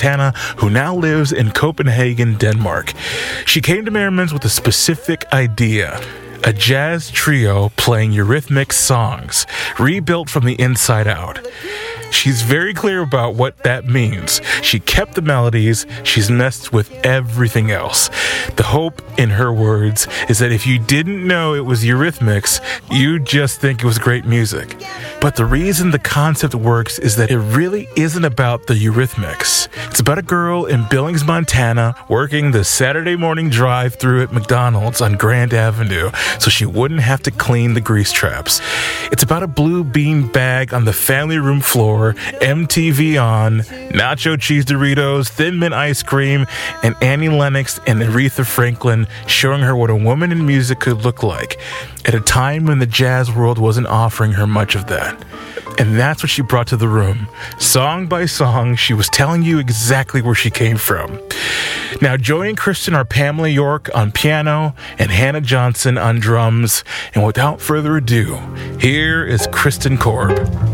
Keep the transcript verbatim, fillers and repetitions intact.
Montana, who now lives in Copenhagen, Denmark. She came to Merriman's with a specific idea: a jazz trio playing Eurythmics songs, rebuilt from the inside out. She's very clear about what that means. She kept the melodies, she's messed with everything else. The hope, in her words, is that if you didn't know it was Eurythmics, you'd just think it was great music. But the reason the concept works is that it really isn't about the Eurythmics. It's about a girl in Billings, Montana, working the Saturday morning drive-thru at McDonald's on Grand Avenue so she wouldn't have to clean the grease traps. It's about a blue bean bag on the family room floor, M T V on, nacho cheese Doritos, Thin Mint ice cream, and Annie Lennox and Aretha Franklin showing her what a woman in music could look like at a time when the jazz world wasn't offering her much of that. And that's what she brought to the room. Song by song, she was telling you exactly where she came from. Now, joining Kristen are Pamela York on piano and Hannah Johnson on drums. And without further ado, here is Kristen Korb.